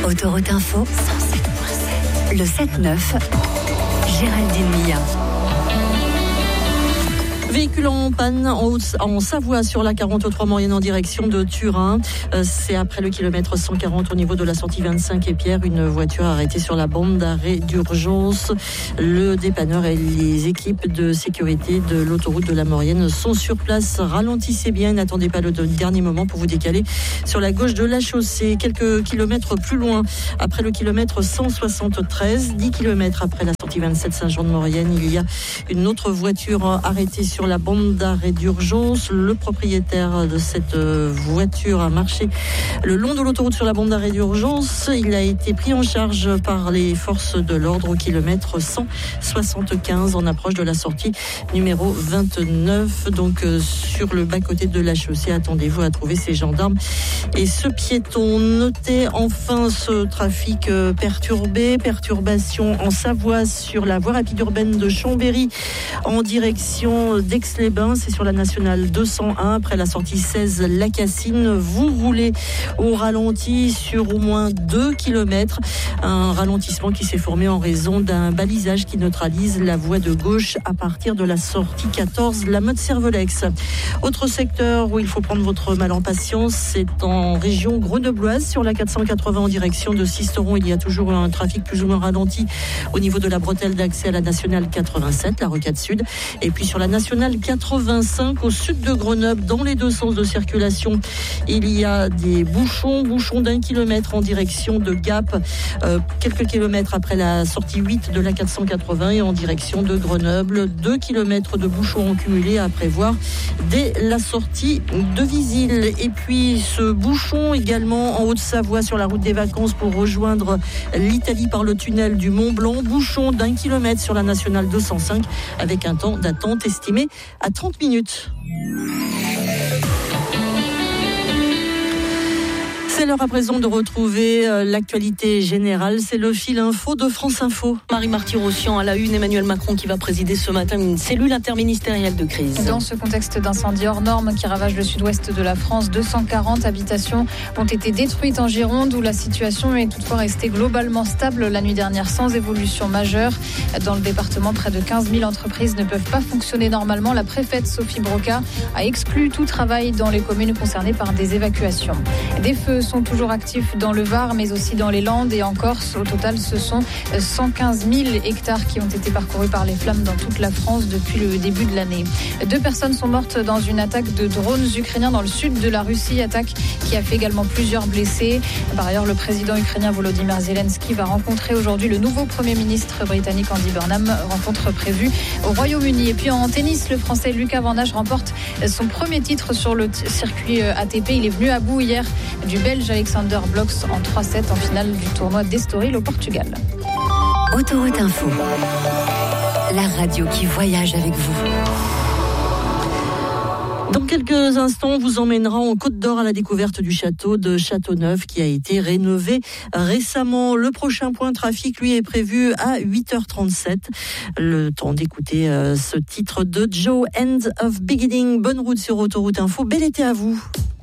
Autoroute Info, le 7-9, Géraldine Mia. Véhicule en panne en Savoie sur la 43 Maurienne en direction de Turin. C'est après le kilomètre 140 au niveau de la sortie 25 et Pierre. Une voiture arrêtée sur la bande d'arrêt d'urgence. Le dépanneur et les équipes de sécurité de l'autoroute de la Maurienne sont sur place. Ralentissez bien, n'attendez pas le dernier moment pour vous décaler sur la gauche de la chaussée. Quelques kilomètres plus loin, après le kilomètre 173, 10 kilomètres après la sortie 27 Saint-Jean-de-Maurienne, il y a une autre voiture arrêtée sur la bande d'arrêt d'urgence. Le propriétaire de cette voiture a marché le long de l'autoroute sur la bande d'arrêt d'urgence. Il a été pris en charge par les forces de l'ordre au kilomètre 175 en approche de la sortie numéro 29. Donc sur le bas-côté de la chaussée, attendez-vous à trouver ces gendarmes et ce piéton. Notez enfin ce trafic perturbé. Perturbation en Savoie sur la voie rapide urbaine de Chambéry en direction d'Aix-les-Bains. C'est sur la nationale 201 après la sortie 16 La Cassine. Vous roulez au ralenti sur au moins 2 km. Un ralentissement qui s'est formé en raison d'un balisage qui neutralise la voie de gauche à partir de la sortie 14 La Motte-Cervelex. Autre secteur où il faut prendre votre mal en patience, c'est en région grenobloise sur la 480 en direction de Sisteron. Il y a toujours un trafic plus ou moins ralenti au niveau de la bretelle d'accès à la nationale 87, la rocade sud. Et puis sur la nationale 85 au sud de Grenoble, dans les deux sens de circulation, il y a des bouchons d'1 kilomètre en direction de Gap, quelques kilomètres après la sortie 8 de la 480 et en direction de Grenoble, 2 kilomètres de bouchons en cumulé à prévoir dès la sortie de Visil. Et puis ce bouchon également en Haute-Savoie sur la route des vacances pour rejoindre l'Italie par le tunnel du Mont Blanc, bouchon d'1 kilomètre sur la nationale 205 avec un temps d'attente estimé à 30 minutes. C'est l'heure à présent de retrouver l'actualité générale. C'est le fil info de France Info. Marie Marty-Rossian à la une, Emmanuel Macron qui va présider ce matin une cellule interministérielle de crise. Dans ce contexte d'incendie hors norme qui ravage le sud-ouest de la France, 240 habitations ont été détruites en Gironde où la situation est toutefois restée globalement stable la nuit dernière sans évolution majeure. Dans le département, près de 15 000 entreprises ne peuvent pas fonctionner normalement. La préfète Sophie Broca a exclu tout travail dans les communes concernées par des évacuations. Des feux sont toujours actifs dans le Var, mais aussi dans les Landes et en Corse. Au total, ce sont 115 000 hectares qui ont été parcourus par les flammes dans toute la France depuis le début de l'année. 2 personnes sont mortes dans une attaque de drones ukrainiens dans le sud de la Russie, attaque qui a fait également plusieurs blessés. Par ailleurs, le président ukrainien Volodymyr Zelensky va rencontrer aujourd'hui le nouveau Premier ministre britannique Andy Burnham, rencontre prévue au Royaume-Uni. Et puis en tennis, le Français Lucas Van Nage remporte son premier titre sur le circuit ATP. Il est venu à bout hier du Belge Alexander Blocks en 3-7 en finale du tournoi d'Estoril au Portugal. Autoroute Info, la radio qui voyage avec vous. Dans quelques instants, on vous emmènera en Côte d'Or à la découverte du château de Châteauneuf qui a été rénové récemment. Le prochain point trafic, lui, est prévu à 8h37. Le temps d'écouter ce titre de Joe, End of Beginning. Bonne route sur Autoroute Info. Bel été à vous.